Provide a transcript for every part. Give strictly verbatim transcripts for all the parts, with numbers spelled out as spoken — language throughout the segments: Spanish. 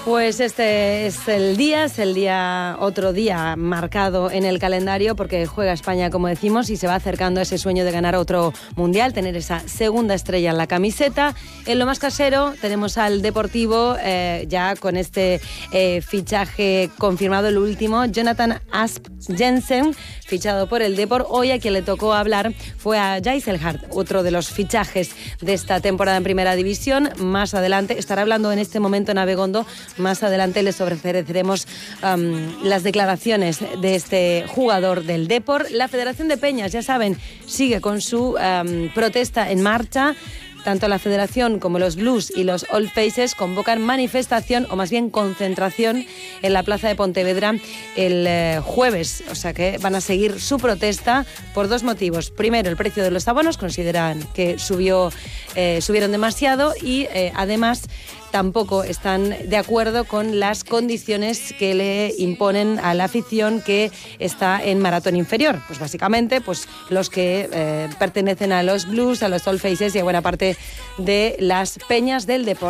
Pues este es el día, es el día, otro día marcado en el calendario porque juega España, como decimos, y se va acercando a ese sueño de ganar otro mundial, tener esa segunda estrella en la camiseta. En lo más casero tenemos al Deportivo, eh, ya con este eh, fichaje confirmado, el último, Jonathan Asp Jensen, fichado por el Depor. Hoy a quien le tocó hablar fue a Geiselhardt, otro de los fichajes de esta temporada en Primera División. Más adelante, estará hablando en este momento en Abegondo. Más adelante les ofreceremos um, las declaraciones de este jugador del Depor. La Federación de Peñas, ya saben, sigue con su um, protesta en marcha. Tanto la Federación como los Blues y los Old Faces convocan manifestación, o más bien concentración, en la Plaza de Pontevedra el eh, jueves. O sea que van a seguir su protesta por dos motivos. Primero, el precio de los abonos, consideran que subió, eh, subieron demasiado y eh, además tampoco están de acuerdo con las condiciones que le imponen a la afición que está en maratón inferior. Pues básicamente pues los que eh, pertenecen a los Blues, a los Old Faces y a buena parte de las peñas del Depor.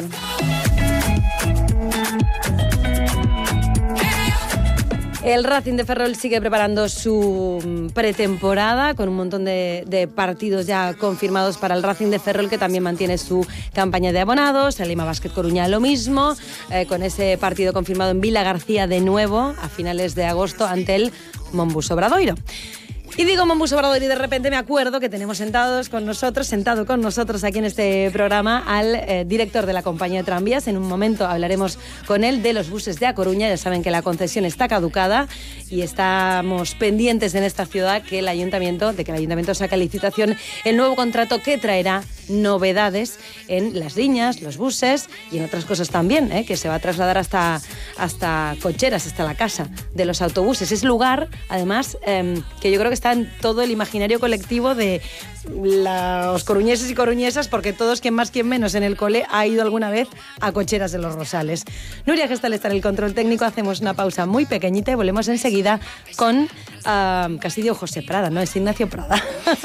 El Racing de Ferrol sigue preparando su pretemporada con un montón de, de partidos ya confirmados para el Racing de Ferrol, que también mantiene su campaña de abonados. El Lima Basket Coruña lo mismo, eh, con ese partido confirmado en Vila García de nuevo a finales de agosto ante el Monbus Obradoiro. Y digo Monbus Obradoiro y de repente me acuerdo que tenemos sentados con nosotros, sentado con nosotros aquí en este programa al eh, director de la compañía de tranvías. En un momento hablaremos con él de los buses de A Coruña. Ya saben que la concesión está caducada y estamos pendientes en esta ciudad que el ayuntamiento, de que el ayuntamiento saque a licitación el nuevo contrato que traerá novedades en las líneas, los buses y en otras cosas también, ¿eh? Que se va a trasladar hasta, hasta cocheras, hasta la casa de los autobuses. Es lugar, además, eh, que yo creo que está en todo el imaginario colectivo de los coruñeses y coruñesas, porque todos, quien más, quien menos, en el cole ha ido alguna vez a cocheras de los Rosales. Nuria Gestal está en el control técnico. Hacemos una pausa muy pequeñita y volvemos enseguida con uh, casi digo José Prada, no, es Ignacio Prada.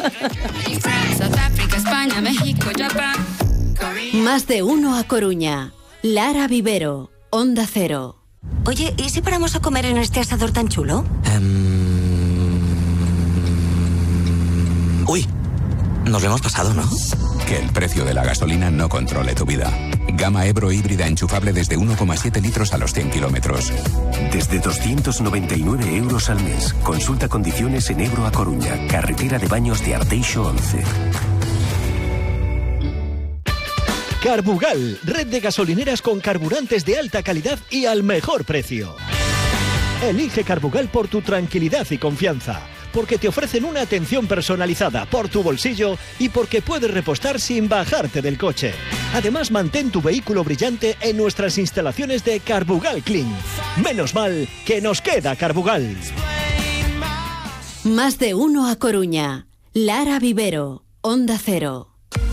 Más de uno a Coruña. Lara Vivero, Onda Cero. Oye, ¿y si paramos a comer en este asador tan chulo? Um... Uy, nos lo hemos pasado, ¿no? Que el precio de la gasolina no controle tu vida. Gama Ebro híbrida enchufable desde uno coma siete litros a los cien kilómetros. Desde doscientos noventa y nueve euros al mes. Consulta condiciones en Ebro a Coruña, carretera de Baños de Arteixo once. Carbugal, red de gasolineras con carburantes de alta calidad y al mejor precio. Elige Carbugal por tu tranquilidad y confianza, porque te ofrecen una atención personalizada por tu bolsillo y porque puedes repostar sin bajarte del coche. Además, mantén tu vehículo brillante en nuestras instalaciones de Carbugal Clean. Menos mal que nos queda Carbugal. Más de uno a Coruña. Lara Vivero, Onda Cero.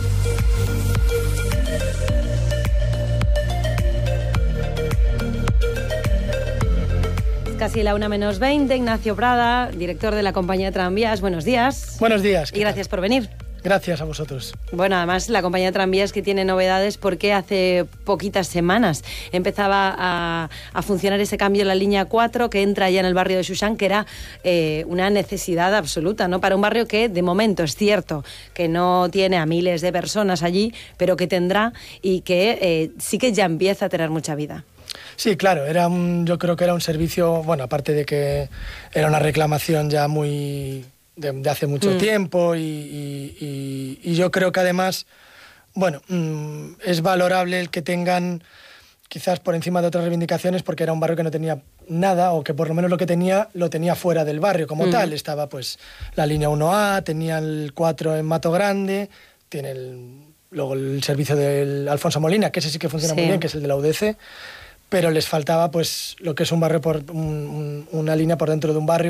Casi la una menos veinte, Ignacio Prada, director de la compañía de tranvías. Buenos días. Buenos días. Y gracias por venir. Gracias a vosotros. Bueno, además la compañía de tranvías que tiene novedades porque hace poquitas semanas empezaba a, a funcionar ese cambio en la línea cuatro que entra ya en el barrio de Xuxán, que era eh, una necesidad absoluta, ¿no? Para un barrio que de momento es cierto que no tiene a miles de personas allí, pero que tendrá y que eh, sí que ya empieza a tener mucha vida. Sí, claro, era un, yo creo que era un servicio, bueno, aparte de que era una reclamación ya muy de, de hace mucho mm. tiempo y, y, y, y yo creo que además, bueno, mmm, es valorable el que tengan quizás por encima de otras reivindicaciones, porque era un barrio que no tenía nada, o que por lo menos lo que tenía, lo tenía fuera del barrio como mm. tal. Estaba pues la línea uno A, tenía el cuatro en Mato Grande, tiene el, luego el servicio del Alfonso Molina, que ese sí que funciona sí. muy bien, que es el de la U D C, pero les faltaba pues lo que es un barrio por un, un, una línea por dentro de un barrio